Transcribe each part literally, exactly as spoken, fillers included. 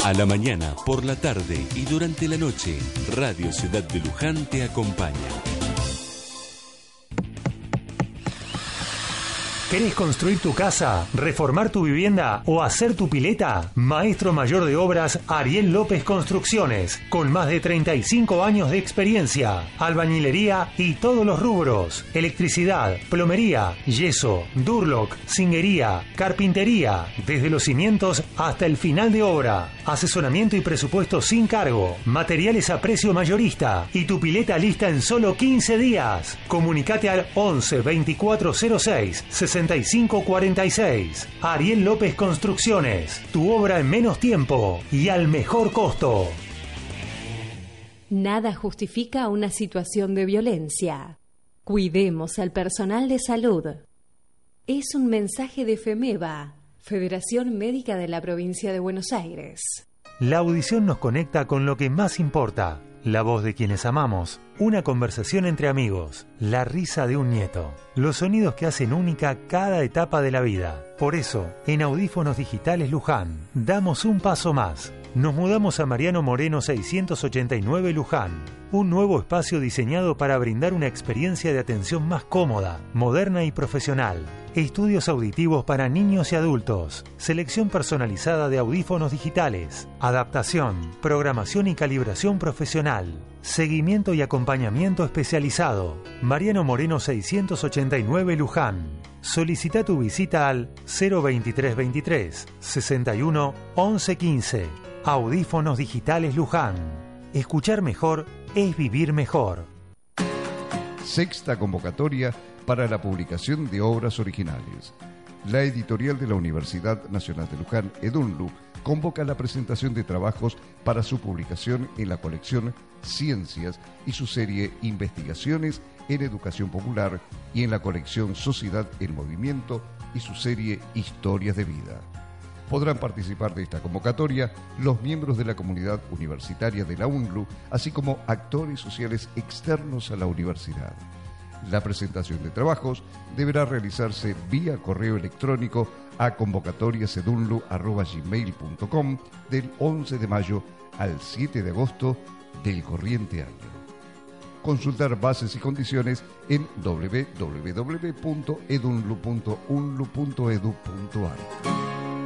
A la mañana, por la tarde y durante la noche, Radio Ciudad de Luján te acompaña. ¿Querés construir tu casa, reformar tu vivienda o hacer tu pileta? Maestro Mayor de Obras Ariel López Construcciones, con más de treinta y cinco años de experiencia, albañilería y todos los rubros, electricidad, plomería, yeso, durlock, zinguería, carpintería, desde los cimientos hasta el final de obra, asesoramiento y presupuesto sin cargo, materiales a precio mayorista y tu pileta lista en solo quince días. Comunicate al once veinticuatro cero seis sesenta y cinco cuarenta y seis. Ariel López Construcciones, tu obra en menos tiempo y al mejor costo. Nada justifica una situación de violencia. Cuidemos al personal de salud. Es un mensaje de FEMEVA, Federación Médica de la Provincia de Buenos Aires. La audición nos conecta con lo que más importa, la voz de quienes amamos, una conversación entre amigos, la risa de un nieto, los sonidos que hacen única cada etapa de la vida. Por eso, en Audífonos Digitales Luján, damos un paso más. Nos mudamos a Mariano Moreno seiscientos ochenta y nueve Luján, un nuevo espacio diseñado para brindar una experiencia de atención más cómoda, moderna y profesional. Estudios auditivos para niños y adultos, selección personalizada de audífonos digitales, adaptación, programación y calibración profesional, seguimiento y acompañamiento especializado. Mariano Moreno seiscientos ochenta y nueve Luján. Solicita tu visita al cero veintitrés veintitrés sesenta y uno once quince. Audífonos Digitales Luján. Escuchar mejor es vivir mejor. Sexta convocatoria para la publicación de obras originales. La editorial de la Universidad Nacional de Luján, EDUNLU, convoca la presentación de trabajos para su publicación en la colección Ciencias y su serie Investigaciones en Educación Popular y en la colección Sociedad en Movimiento y su serie Historias de Vida. Podrán participar de esta convocatoria los miembros de la comunidad universitaria de la UNLU, así como actores sociales externos a la universidad. La presentación de trabajos deberá realizarse vía correo electrónico a convocatoriasedunlu arroba gmail punto com del once de mayo al siete de agosto del corriente año. Consultar bases y condiciones en doble u doble u doble u punto edunlu punto unlu punto edu punto ar.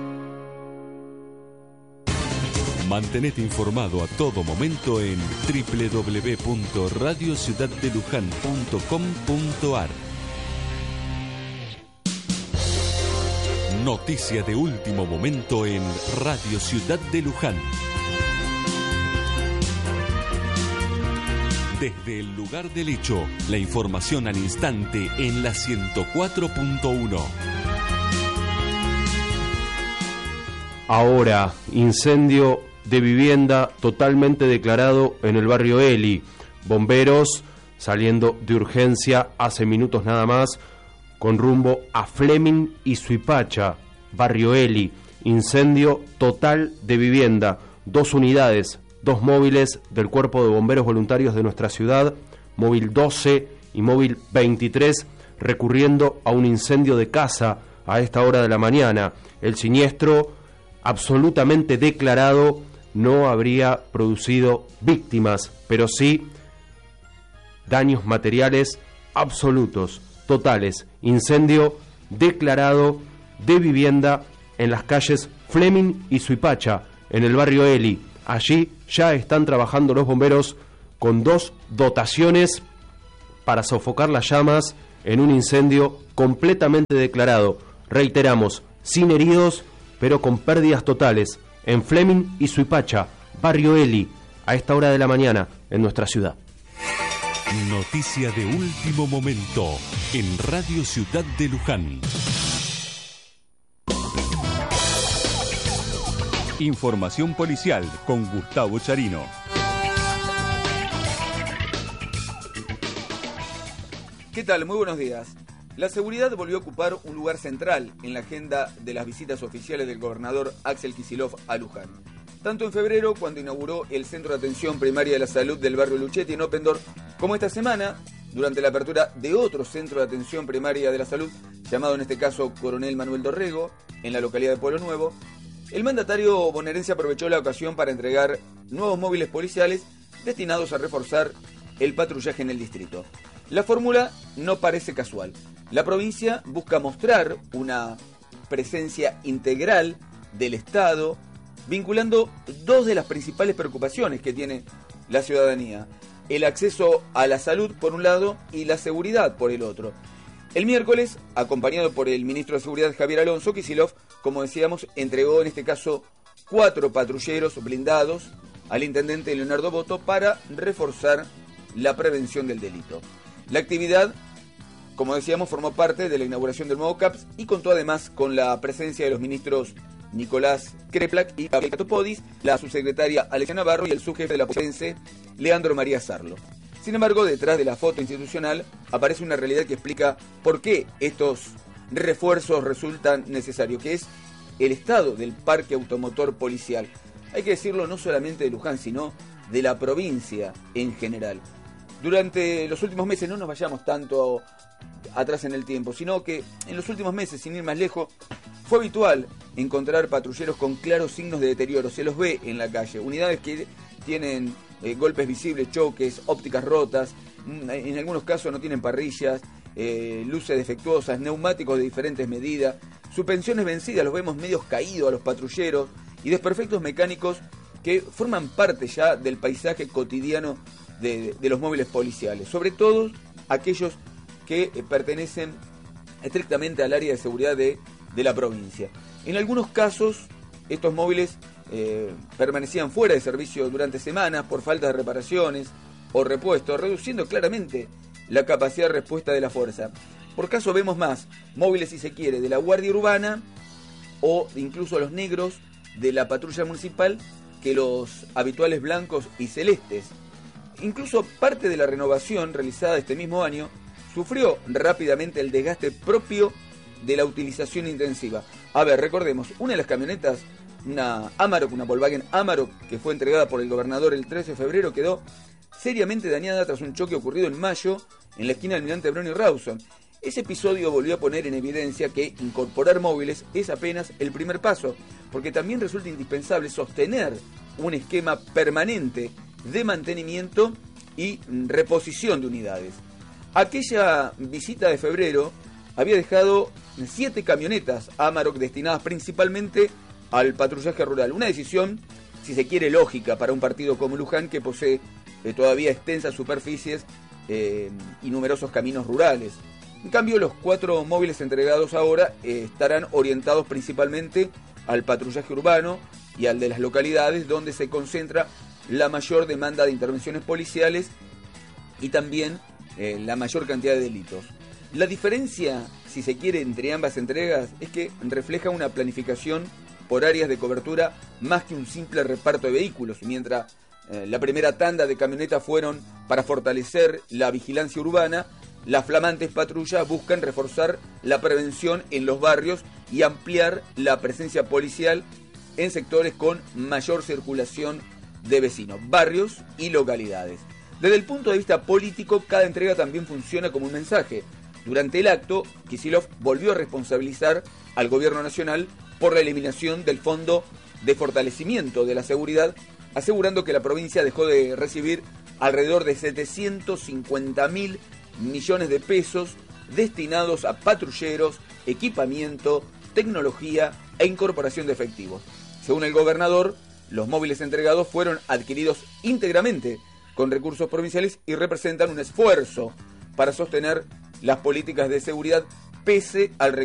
Mantenete informado a todo momento en doble u doble u doble u punto radio ciudad de luján punto com punto ar. Noticia de último momento en Radio Ciudad de Luján. Desde el lugar del hecho, la información al instante en la ciento cuatro punto uno. Ahora, incendio de vivienda totalmente declarado en el barrio Eli. Bomberos saliendo de urgencia hace minutos nada más con rumbo a Fleming y Suipacha, barrio Eli. Incendio total de vivienda. Dos unidades, dos móviles del Cuerpo de Bomberos Voluntarios de nuestra ciudad, móvil doce y móvil veintitrés, recurriendo a un incendio de casa a esta hora de la mañana. El siniestro absolutamente declarado, no habría producido víctimas, pero sí daños materiales absolutos, totales. Incendio declarado de vivienda en las calles Fleming y Suipacha, en el barrio Eli. Allí ya están trabajando los bomberos con dos dotaciones para sofocar las llamas en un incendio completamente declarado. Reiteramos, sin heridos, pero con pérdidas totales, en Fleming y Suipacha, barrio Eli, a esta hora de la mañana, en nuestra ciudad. Noticia de último momento, en Radio Ciudad de Luján. Información policial con Gustavo Charino. ¿Qué tal? Muy buenos días. La seguridad volvió a ocupar un lugar central en la agenda de las visitas oficiales del gobernador Axel Kicillof a Luján. Tanto en febrero, cuando inauguró el Centro de Atención Primaria de la Salud del barrio Luchetti en Oppendorf, como esta semana, durante la apertura de otro Centro de Atención Primaria de la Salud, llamado en este caso Coronel Manuel Dorrego, en la localidad de Pueblo Nuevo, El mandatario bonaerense aprovechó la ocasión para entregar nuevos móviles policiales destinados a reforzar el patrullaje en el distrito. La fórmula no parece casual. La provincia busca mostrar una presencia integral del Estado, vinculando dos de las principales preocupaciones que tiene la ciudadanía: el acceso a la salud por un lado y la seguridad por el otro. El miércoles, acompañado por el ministro de Seguridad Javier Alonso, Kicillof, como decíamos, entregó en este caso cuatro patrulleros blindados al intendente Leonardo Boto para reforzar la prevención del delito. La actividad, como decíamos, formó parte de la inauguración del nuevo C A P S y contó además con la presencia de los ministros Nicolás Kreplak y Gabriel Catopodis, la subsecretaria Alexia Navarro y el subjefe de la Potense, Leandro María Sarlo. Sin embargo, detrás de la foto institucional aparece una realidad que explica por qué estos refuerzos resultan necesarios, que es el estado del parque automotor policial. Hay que decirlo, no solamente de Luján, sino de la provincia en general. Durante los últimos meses, no nos vayamos tanto atrás en el tiempo, sino que en los últimos meses, sin ir más lejos, fue habitual encontrar patrulleros con claros signos de deterioro. Se los ve en la calle. Unidades que tienen eh, golpes visibles, choques, ópticas rotas, en algunos casos no tienen parrillas, eh, luces defectuosas, neumáticos de diferentes medidas, suspensiones vencidas, los vemos medios caídos a los patrulleros, y desperfectos mecánicos que forman parte ya del paisaje cotidiano de, de, de los móviles policiales, sobre todo aquellos que eh, pertenecen estrictamente al área de seguridad de, de la provincia. En algunos casos, estos móviles eh, permanecían fuera de servicio durante semanas por falta de reparaciones o repuestos, reduciendo claramente la capacidad de respuesta de la fuerza. Por caso vemos más móviles, si se quiere, de la Guardia Urbana o incluso los negros de la patrulla municipal que los habituales blancos y celestes. Incluso parte de la renovación realizada este mismo año sufrió rápidamente el desgaste propio de la utilización intensiva. A ver, recordemos, una de las camionetas, una Amarok, una Volkswagen Amarok, que fue entregada por el gobernador el trece de febrero, quedó seriamente dañada tras un choque ocurrido en mayo en la esquina del Almirante Brown y Rawson. Ese episodio volvió a poner en evidencia que incorporar móviles es apenas el primer paso, porque también resulta indispensable sostener un esquema permanente de mantenimiento y reposición de unidades. Aquella visita de febrero había dejado siete camionetas Amarok destinadas principalmente al patrullaje rural. Una decisión, si se quiere, lógica para un partido como Luján, que posee eh, todavía extensas superficies eh, y numerosos caminos rurales. En cambio, los cuatro móviles entregados ahora eh, estarán orientados principalmente al patrullaje urbano y al de las localidades donde se concentra la mayor demanda de intervenciones policiales y también eh, la mayor cantidad de delitos. La diferencia, si se quiere, entre ambas entregas es que refleja una planificación por áreas de cobertura más que un simple reparto de vehículos. Mientras eh, la primera tanda de camionetas fueron para fortalecer la vigilancia urbana, las flamantes patrullas buscan reforzar la prevención en los barrios y ampliar la presencia policial en sectores con mayor circulación de vecinos, barrios y localidades. Desde el punto de vista político, cada entrega también funciona como un mensaje. Durante el acto, Kicillof volvió a responsabilizar al gobierno nacional por la eliminación del Fondo de Fortalecimiento de la Seguridad, asegurando que la provincia dejó de recibir alrededor de setecientos cincuenta mil millones de pesos destinados a patrulleros, equipamiento, tecnología e incorporación de efectivos. Según el gobernador, los móviles entregados fueron adquiridos íntegramente con recursos provinciales y representan un esfuerzo para sostener las políticas de seguridad pese al